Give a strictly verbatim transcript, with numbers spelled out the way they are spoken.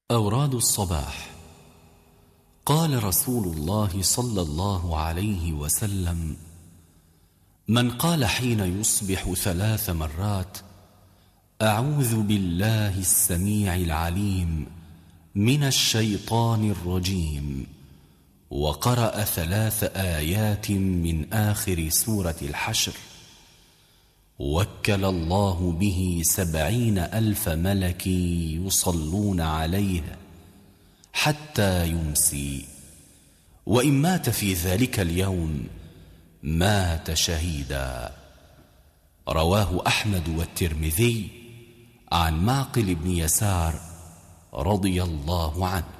أوراد الصباح. قال رسول الله صلى الله عليه وسلم: من قال حين يصبح ثلاث مرات: أعوذ بالله السميع العليم من الشيطان الرجيم، وقرأ ثلاث آيات من آخر سورة الحشر، وكل الله به سبعين ألف ملك يصلون عليه حتى يمسي، وإن مات في ذلك اليوم مات شهيدا. رواه أحمد والترمذي عن معقل بن يسار رضي الله عنه.